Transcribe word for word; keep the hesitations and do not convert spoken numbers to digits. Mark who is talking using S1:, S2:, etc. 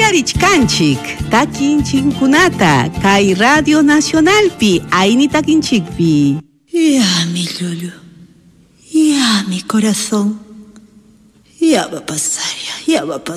S1: Uyarichkanchik takinchinkunata kay Radio Nacionalpi aini takinchikpi.
S2: Ya mi Lulu, ya mi corazón, ya va a pasar, ya, ya va a pasar.